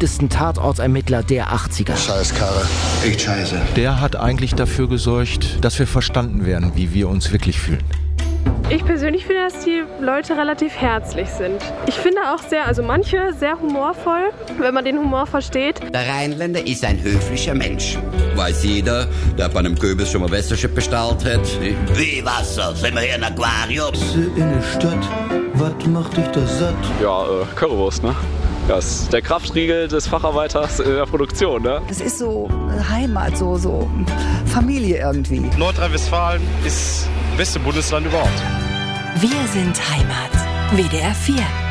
beliebtesten Tatortermittler der 80er. Scheiß Karre. Echt scheiße. Der hat eigentlich dafür gesorgt, dass wir verstanden werden, wie wir uns wirklich fühlen. Ich persönlich finde, dass die Leute relativ herzlich sind. Ich finde auch manche sehr humorvoll, wenn man den Humor versteht. Der Rheinländer ist ein höflicher Mensch. Weiß jeder, der bei einem Kürbis schon mal Wässerchen bestellt hat. Wie Wasser, sind wir hier im Aquarium? In der Stadt, was macht dich da satt? Ja, Currywurst, ne? Das ist der Kraftriegel des Facharbeiters in der Produktion, ne? Das ist so Heimat, so Familie irgendwie. Nordrhein-Westfalen ist das beste Bundesland überhaupt. Wir sind Heimat. WDR 4.